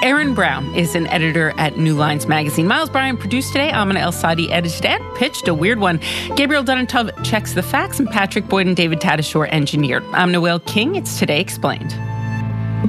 Aaron Brown is an editor at New Lines Magazine. Miles Bryan produced today. Amina El-Sadi edited and pitched a weird one. Gabriel Dunn-Tov checks the facts, and Patrick Boyd and David Tatasciore engineered. I'm Noelle King. It's Today Explained.